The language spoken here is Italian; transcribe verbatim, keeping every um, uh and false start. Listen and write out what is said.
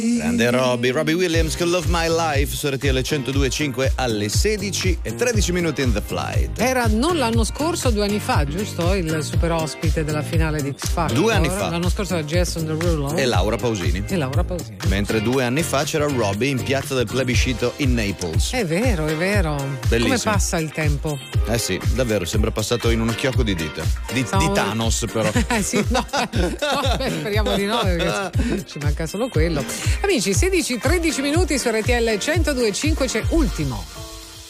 Grande Robbie, Robbie Williams con Love My Life su R T L centodue e cinque alle sedici e tredici minuti in The Flight. Era non l'anno scorso, due anni fa, giusto? Il super ospite della finale di X Factor. Due anni fa. L'anno scorso era Jason Derulo. E Laura Pausini. E Laura Pausini. Mentre due anni fa c'era Robbie in piazza del plebiscito in Naples. È vero, è vero. Bellissimo. Come passa il tempo? Eh sì, davvero, sembra passato in un occhiocco di dita. Di, Stavo... di Thanos, però. Eh sì, no, no, beh, speriamo di no, perché ci manca solo quello. Amici, sedici tredici minuti su R T L centodue e cinque c'è Ultimo.